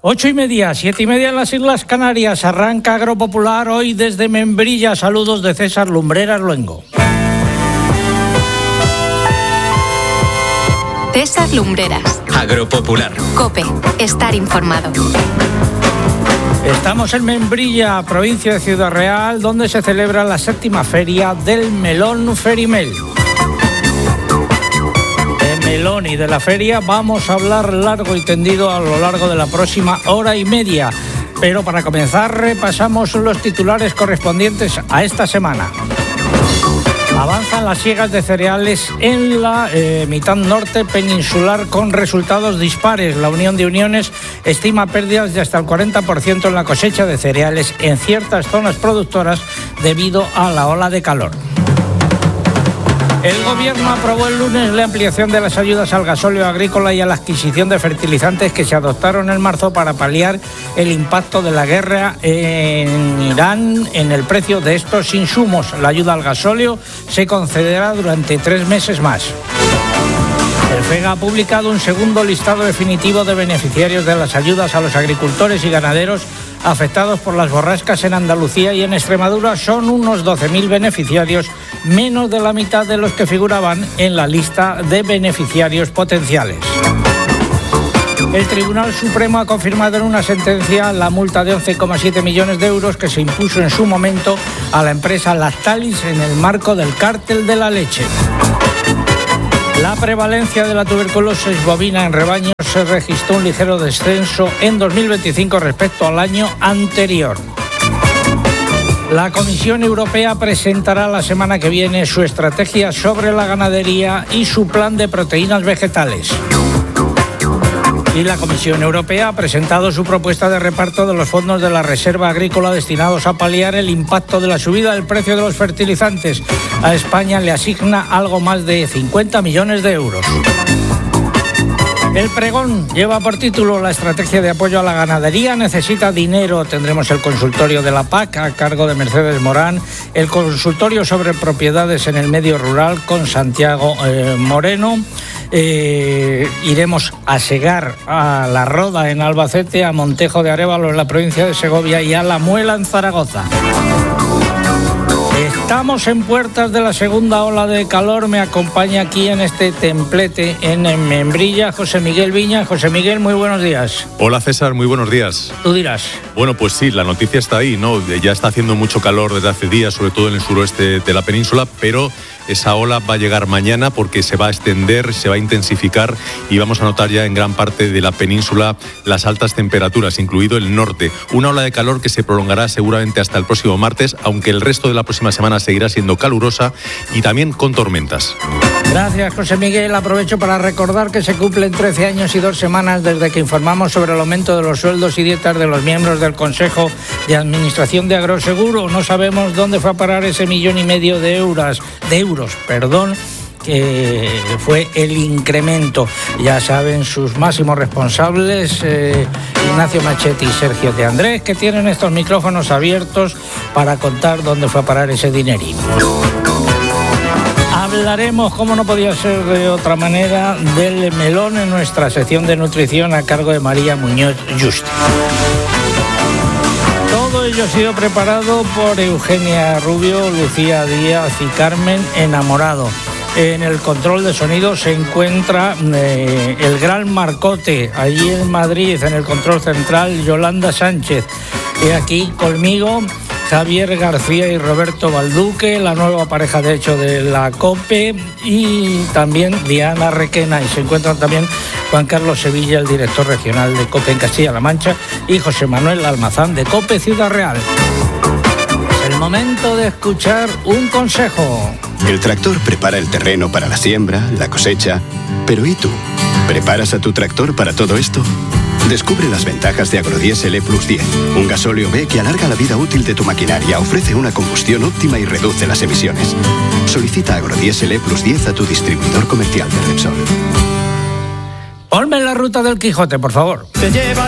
8:30, 7:30 en las Islas Canarias. Arranca Agropopular hoy desde Membrilla. Saludos de César Lumbreras Luengo. César Lumbreras. Agropopular. COPE. Estar informado. Estamos en Membrilla, provincia de Ciudad Real, donde se celebra la 7ª feria del melón Ferimel. Melón y de la feria vamos a hablar largo y tendido a lo largo de la próxima hora y media. Pero para comenzar repasamos los titulares correspondientes a esta semana. Avanzan las siegas de cereales en la mitad norte peninsular con resultados dispares. La Unión de Uniones estima pérdidas de hasta el 40% en la cosecha de cereales en ciertas zonas productoras debido a la ola de calor. El Gobierno aprobó el lunes la ampliación de las ayudas al gasóleo agrícola y a la adquisición de fertilizantes que se adoptaron en marzo para paliar el impacto de la guerra en Irán en el precio de estos insumos. La ayuda al gasóleo se concederá durante 3 meses más. El FEGA ha publicado un segundo listado definitivo de beneficiarios de las ayudas a los agricultores y ganaderos afectados por las borrascas en Andalucía y en Extremadura. Son unos 12.000 beneficiarios, menos de la mitad de los que figuraban en la lista de beneficiarios potenciales. El Tribunal Supremo ha confirmado en una sentencia la multa de 11,7 millones de euros que se impuso en su momento a la empresa Lactalis en el marco del cártel de la leche. La prevalencia de la tuberculosis bovina en rebaños se registró un ligero descenso en 2025 respecto al año anterior. La Comisión Europea presentará la semana que viene su estrategia sobre la ganadería y su plan de proteínas vegetales. Y la Comisión Europea ha presentado su propuesta de reparto de los fondos de la Reserva Agrícola destinados a paliar el impacto de la subida del precio de los fertilizantes. A España le asigna algo más de 50 millones de euros. El pregón lleva por título la estrategia de apoyo a la ganadería necesita dinero. Tendremos el consultorio de la PAC a cargo de Mercedes Morán, el consultorio sobre propiedades en el medio rural con Santiago Moreno. Iremos a Segar, a La Roda en Albacete, a Montejo de Arévalo en la provincia de Segovia y a La Muela en Zaragoza. Estamos en puertas de la segunda ola de calor. Me acompaña aquí en este templete en Membrilla José Miguel Viña. José Miguel, muy buenos días. Hola César, muy buenos días. Tú dirás. Bueno, pues sí, la noticia está ahí, ¿no? Ya está haciendo mucho calor desde hace días, sobre todo en el suroeste de la península, pero esa ola va a llegar mañana porque se va a extender, se va a intensificar y vamos a notar ya en gran parte de la península las altas temperaturas, incluido el norte. Una ola de calor que se prolongará seguramente hasta el próximo martes, aunque el resto de la próxima semana seguirá siendo calurosa y también con tormentas. Gracias, José Miguel. Aprovecho para recordar que se cumplen 13 años y 2 semanas desde que informamos sobre el aumento de los sueldos y dietas de los miembros del Consejo de Administración de Agroseguro. No sabemos dónde fue a parar ese 1,5 millones de euros, que fue el incremento. Ya saben sus máximos responsables, Ignacio Machetti y Sergio de Andrés, que tienen estos micrófonos abiertos para contar dónde fue a parar ese dinerín. Hablaremos, como no podía ser de otra manera, del melón en nuestra sección de nutrición a cargo de María Muñoz Yuste. Todo ello ha sido preparado por Eugenia Rubio, Lucía Díaz y Carmen Enamorado. En el control de sonido se encuentra el gran Marcote, allí en Madrid, en el control central, Yolanda Sánchez. Y aquí conmigo, Javier García y Roberto Balduque, la nueva pareja de hecho de la COPE, y también Diana Requena. Y se encuentran también Juan Carlos Sevilla, el director regional de COPE en Castilla-La Mancha, y José Manuel Almazán de COPE Ciudad Real. Es el momento de escuchar un consejo. El tractor prepara el terreno para la siembra, la cosecha. Pero ¿y tú? ¿Preparas a tu tractor para todo esto? Descubre las ventajas de Agrodiesel E+10, un gasóleo B que alarga la vida útil de tu maquinaria, ofrece una combustión óptima y reduce las emisiones. Solicita Agrodiesel E+10 a tu distribuidor comercial de Repsol. Ponme la ruta del Quijote, por favor.